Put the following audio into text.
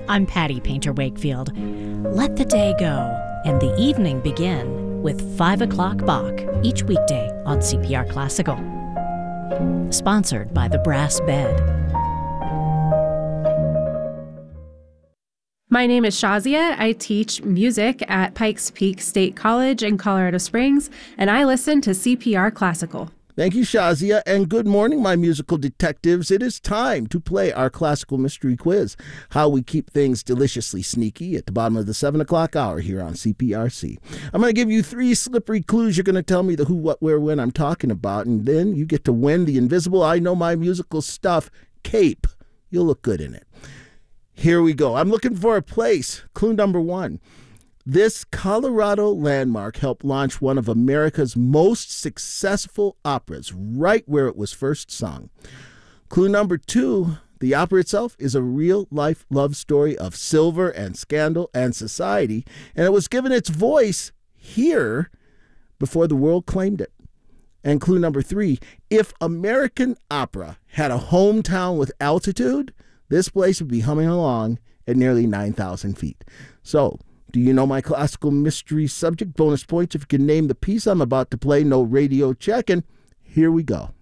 I'm Patty Painter Wakefield. Let the day go and the evening begin with 5 o'clock Bach each weekday on CPR Classical. Sponsored by the Brass Bed. My name is Shazia. I teach music at Pikes Peak State College in Colorado Springs, and I listen to CPR Classical. Thank you, Shazia, and good morning, my musical detectives. It is time to play our classical mystery quiz, how we keep things deliciously sneaky at the bottom of the 7 o'clock hour here on CPRC. I'm going to give you 3 slippery clues. You're going to tell me the who, what, where, when I'm talking about, and then you get to win the invisible I Know My Musical Stuff cape. You'll look good in it. Here we go. I'm looking for a place. Clue number 1. This Colorado landmark helped launch one of America's most successful operas, right where it was first sung. Clue number 2, the opera itself is a real-life love story of silver and scandal and society, and it was given its voice here before the world claimed it. And clue number 3, if American opera had a hometown with altitude, this place would be humming along at nearly 9,000 feet. So, do you know my classical mystery subject? Bonus points if you can name the piece I'm about to play. No radio check, and here we go.